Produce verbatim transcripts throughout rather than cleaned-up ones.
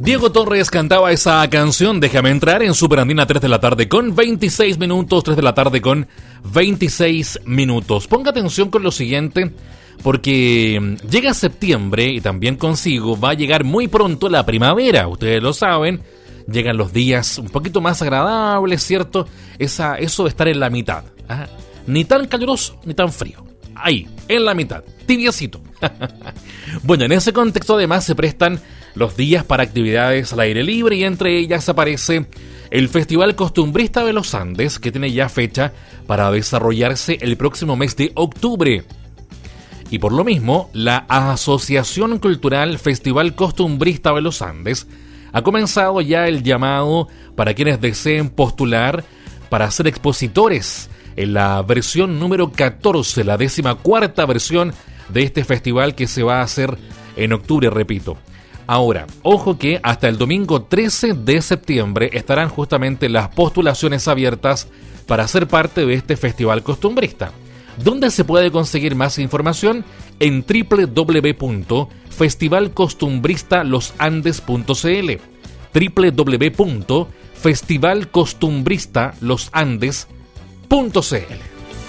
Diego Torres cantaba esa canción, Déjame entrar, en Super Andina, tres de la tarde con veintiséis minutos, tres de la tarde con veintiséis minutos. Ponga atención con lo siguiente, porque llega septiembre y también consigo va a llegar muy pronto la primavera, ustedes lo saben, llegan los días un poquito más agradables, ¿cierto? Esa, eso de estar en la mitad, ¿ah? Ni tan caluroso ni tan frío, ahí, en la mitad, tibiecito. Bueno, en ese contexto además se prestan los días para actividades al aire libre y entre ellas aparece el Festival Costumbrista de los Andes, que tiene ya fecha para desarrollarse el próximo mes de octubre. Y por lo mismo, la Asociación Cultural Festival Costumbrista de los Andes ha comenzado ya el llamado para quienes deseen postular para ser expositores en la versión número catorce, la décima cuarta versión de este festival que se va a hacer en octubre, repito. Ahora, ojo que hasta el domingo trece de septiembre estarán justamente las postulaciones abiertas para ser parte de este festival costumbrista. ¿Dónde se puede conseguir más información? En doble u doble u doble u punto festival costumbrista los andes punto c l, doble u doble u doble u punto festival costumbrista los andes punto c l.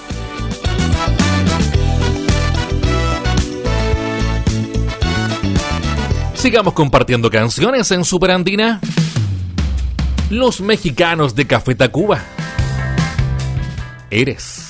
Sigamos compartiendo canciones en Super Andina. Los mexicanos de Café Tacuba. Eres.